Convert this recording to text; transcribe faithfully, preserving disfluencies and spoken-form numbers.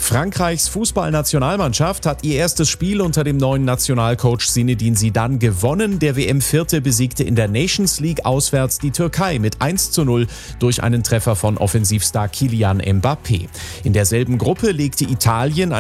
Frankreichs Fußballnationalmannschaft hat ihr erstes Spiel unter dem neuen Nationalcoach Zinedine Zidane gewonnen. Der W M-Vierte besiegte in der Nations League auswärts die Türkei mit eins zu null durch einen Treffer von Offensivstar Kylian Mbappé. In derselben Gruppe legte Italien